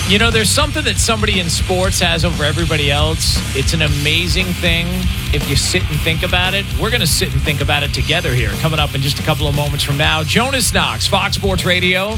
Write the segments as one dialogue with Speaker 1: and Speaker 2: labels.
Speaker 1: You know, there's something that somebody in sports has over everybody else. It's an amazing thing if you sit and think about it. We're going to sit and think about it together here. Coming up in just a couple of moments from now, Jonas Knox, Fox Sports Radio.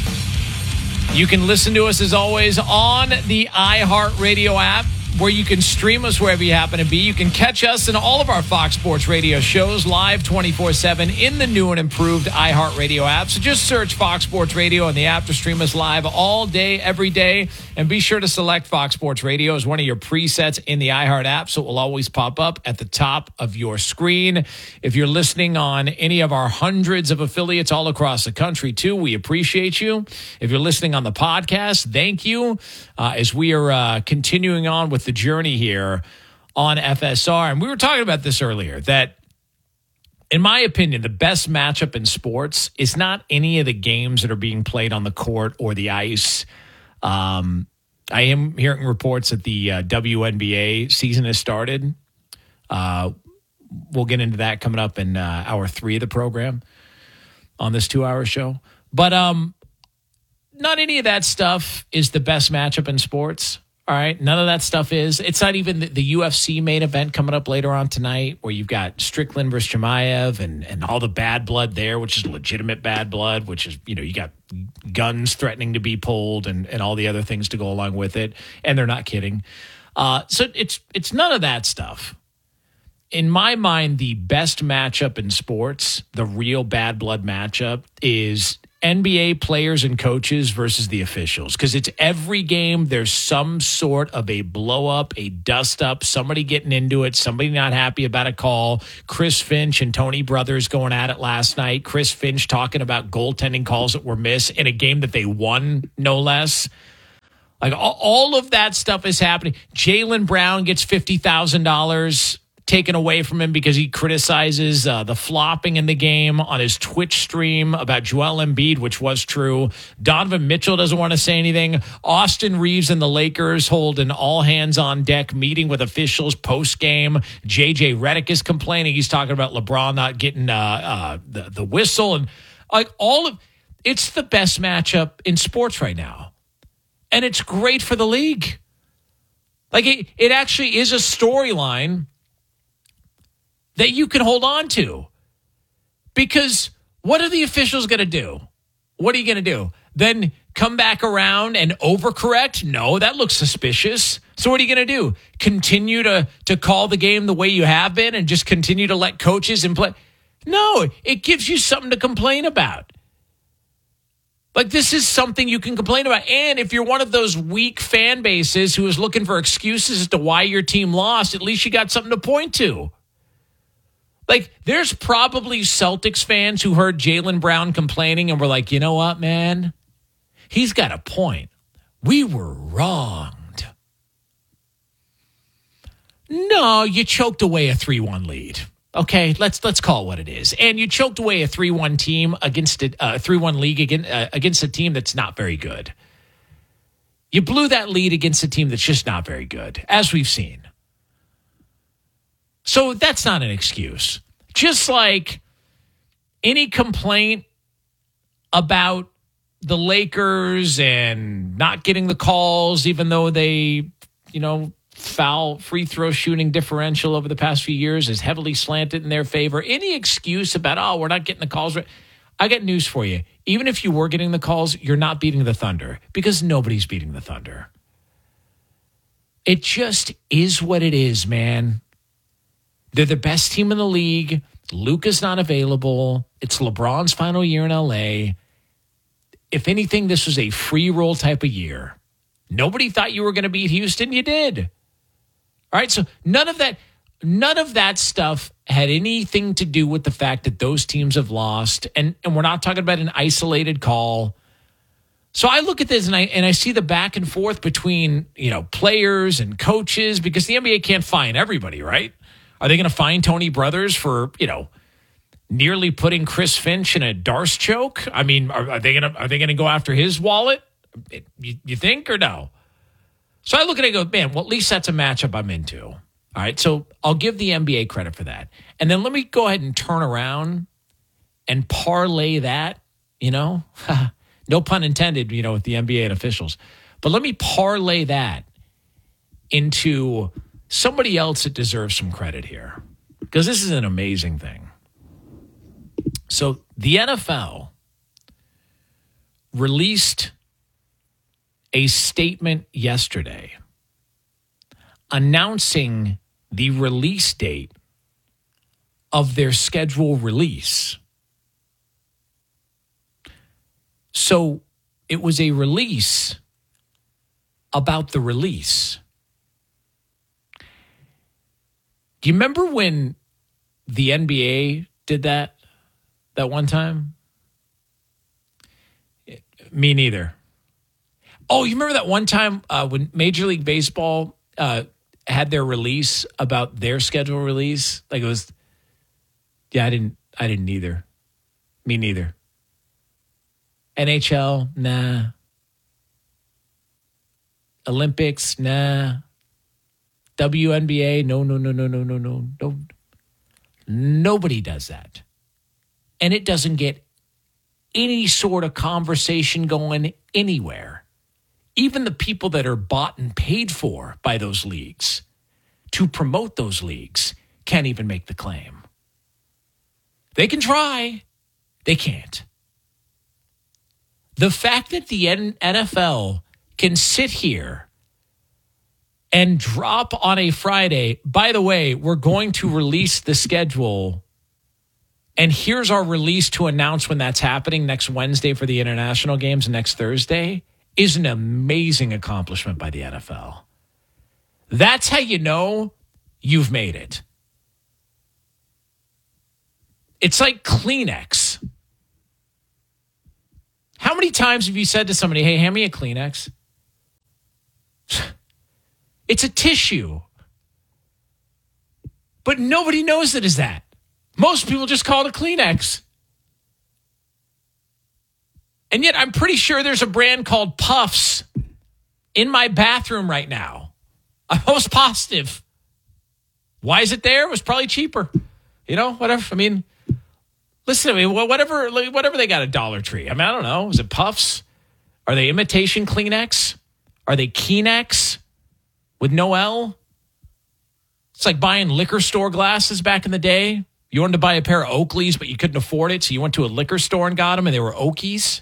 Speaker 1: You can listen to us, as always, on the iHeartRadio app, where you can stream us wherever you happen to be. You can catch us in all of our Fox Sports Radio shows live 24/7 in the new and improved iHeartRadio app. So just search Fox Sports Radio on the app to stream us live all day, every day. And be sure to select Fox Sports Radio as one of your presets in the iHeart app, so it will always pop up at the top of your screen. If you're listening on any of our hundreds of affiliates all across the country, too, we appreciate you. If you're listening on the podcast, thank you. As we are continuing on with the journey here on FSR. And we were talking about this earlier, that in my opinion, the best matchup in sports is not any of the games that are being played on the court or the ice. I am hearing reports that the WNBA season has started. We'll get into that coming up in hour 3 of the program on this 2-hour show. But not any of that stuff is the best matchup in sports. All right. None of that stuff is. It's not even the UFC main event coming up later on tonight, where you've got Strickland versus Chimaev and all the bad blood there, which is legitimate bad blood, which is, you know, you got guns threatening to be pulled and all the other things to go along with it. And they're not kidding. So it's none of that stuff. In my mind, the best matchup in sports, the real bad blood matchup, is NBA players and coaches versus the officials, because it's every game there's some sort of a blow up, a dust up, somebody getting into it, somebody not happy about a call. Chris Finch and Tony Brothers going at it last night. Chris Finch talking about goaltending calls that were missed in a game that they won, no less. Like all of that stuff is happening. Jaylen Brown gets $50,000 taken away from him because he criticizes the flopping in the game on his Twitch stream about Joel Embiid, which was true. Donovan Mitchell doesn't want to say anything. Austin Reeves and the Lakers hold an all-hands-on-deck meeting with officials post-game. JJ Redick is complaining. He's talking about LeBron not getting the whistle. And like it's the best matchup in sports right now. And it's great for the league. Like it actually is a storyline that you can hold on to. Because what are the officials going to do? What are you going to do? Then come back around and overcorrect? No, that looks suspicious. So what are you going to do? Continue to call the game the way you have been and just continue to let coaches and play? No, it gives you something to complain about. Like, this is something you can complain about. And if you're one of those weak fan bases who is looking for excuses as to why your team lost, at least you got something to point to. Like, there's probably Celtics fans who heard Jaylen Brown complaining and were like, you know what, man? He's got a point. We were wronged. No, you choked away a 3-1 lead. Okay, let's call it what it is. And you choked away a 3-1 team against a 3-1 league against a team that's not very good. You blew that lead against a team that's just not very good, as we've seen. So that's not an excuse. Just like any complaint about the Lakers and not getting the calls, even though they, foul free throw shooting differential over the past few years is heavily slanted in their favor. Any excuse about, we're not getting the calls right. I got news for you. Even if you were getting the calls, you're not beating the Thunder, because nobody's beating the Thunder. It just is what it is, man. They're the best team in the league. Luka's not available. It's LeBron's final year in LA. If anything, this was a free roll type of year. Nobody thought you were going to beat Houston. You did. All right, so none of that stuff had anything to do with the fact that those teams have lost, and we're not talking about an isolated call. So I look at this and I see the back and forth between, players and coaches, because the NBA can't fine everybody, right? Are they going to fine Tony Brothers for, nearly putting Chris Finch in a Darce choke? I mean, are they going to go after his wallet? You think, or no? So I look at it and go, man, well, at least that's a matchup I'm into. All right, so I'll give the NBA credit for that. And then let me go ahead and turn around and parlay that, no pun intended, with the NBA and officials. But let me parlay that into somebody else that deserves some credit here, because this is an amazing thing. So the NFL released a statement yesterday announcing the release date of their schedule release. So it was a release about the release. Do you remember when the NBA did that one time? Me neither. Oh, you remember that one time when Major League Baseball had their release about their schedule release? Like it was, yeah, I didn't either. Me neither. NHL, nah. Olympics, nah. WNBA, no. Nobody does that. And it doesn't get any sort of conversation going anywhere. Even the people that are bought and paid for by those leagues to promote those leagues can't even make the claim. They can try. They can't. The fact that the NFL can sit here and drop on a Friday, by the way, we're going to release the schedule, and here's our release to announce when that's happening next Wednesday for the international games and next Thursday, is an amazing accomplishment by the NFL. That's how you know you've made it. It's like Kleenex. How many times have you said to somebody, hey, hand me a Kleenex? It's a tissue. But nobody knows it as that. Most people just call it a Kleenex. And yet I'm pretty sure there's a brand called Puffs in my bathroom right now. I'm almost positive. Why is it there? It was probably cheaper. You know, whatever. I mean, listen to me. Whatever they got at Dollar Tree. I mean, I don't know. Is it Puffs? Are they imitation Kleenex? Are they Kleenex with no L? It's like buying liquor store glasses back in the day. You wanted to buy a pair of Oakleys, but you couldn't afford it, so you went to a liquor store and got them, and they were Okies.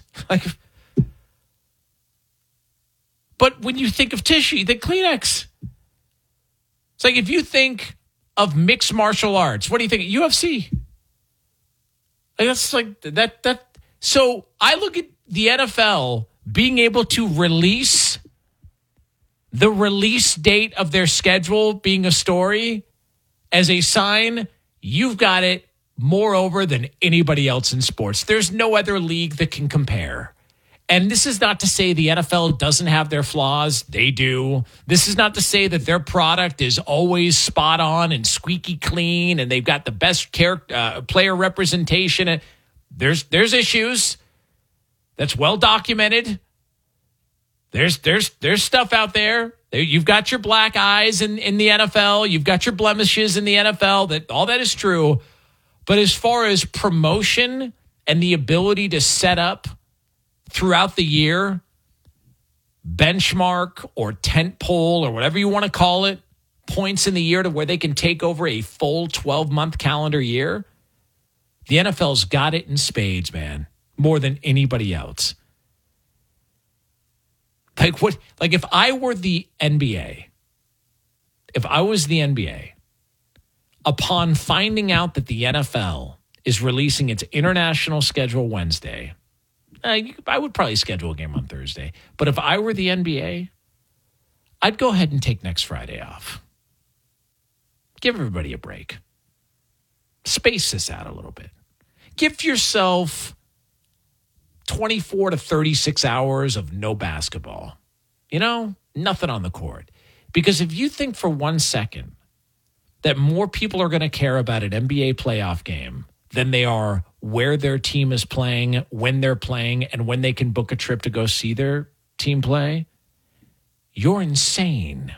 Speaker 1: But when you think of tissue, you think Kleenex. It's like if you think of mixed martial arts, what do you think? UFC. Like that's like that. So I look at the NFL being able to release the release date of their schedule being a story as a sign you've got it moreover than anybody else in sports. There's no other league that can compare. And this is not to say the NFL doesn't have their flaws. They do. This is not to say that their product is always spot on and squeaky clean and they've got the best player representation. There's issues. That's well documented. There's stuff out there. You've got your black eyes in the NFL. You've got your blemishes in the NFL. That all that is true. But as far as promotion and the ability to set up throughout the year, benchmark or tent pole or whatever you want to call it, points in the year to where they can take over a full 12-month calendar year, the NFL's got it in spades, man, more than anybody else. Like if I were the NBA, if I was the NBA, upon finding out that the NFL is releasing its international schedule Wednesday, I would probably schedule a game on Thursday. But if I were the NBA, I'd go ahead and take next Friday off. Give everybody a break. Space this out a little bit. Give yourself 24 to 36 hours of no basketball. You know, nothing on the court. Because if you think for 1 second that more people are going to care about an NBA playoff game than they are where their team is playing, when they're playing, and when they can book a trip to go see their team play, you're insane.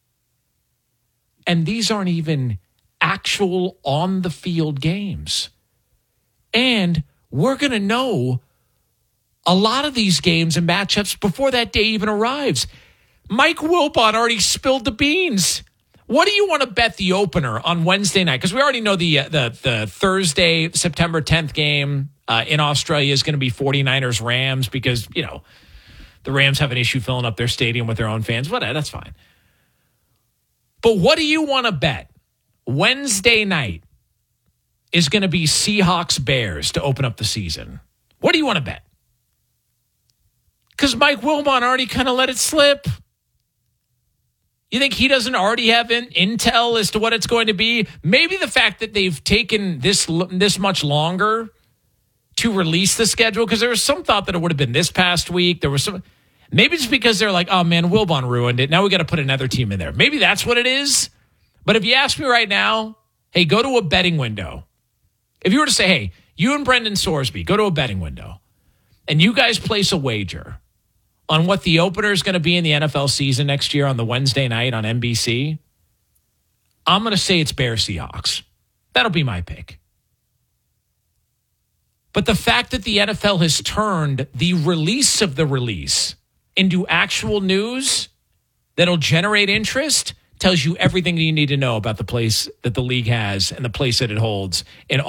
Speaker 1: And these aren't even actual on-the-field games. And we're going to know a lot of these games and matchups before that day even arrives. Mike Wilbon already spilled the beans. What do you want to bet the opener on Wednesday night? Because we already know the Thursday, September 10th game in Australia is going to be 49ers Rams because, the Rams have an issue filling up their stadium with their own fans. Whatever, that's fine. But what do you want to bet? Wednesday night is going to be Seahawks Bears to open up the season. What do you want to bet? Because Mike Wilbon already kind of let it slip. You think he doesn't already have intel as to what it's going to be? Maybe the fact that they've taken this much longer to release the schedule, because there was some thought that it would have been this past week. There was some, maybe it's because they're like, oh man, Wilbon ruined it. Now we got to put another team in there. Maybe that's what it is. But if you ask me right now, hey, go to a betting window. If you were to say, hey, you and Brendan Sorsby, go to a betting window, and you guys place a wager on what the opener is going to be in the NFL season next year on the Wednesday night on NBC, I'm going to say it's Bears Seahawks. That'll be my pick. But the fact that the NFL has turned the release of the release into actual news that'll generate interest tells you everything you need to know about the place that the league has and the place that it holds in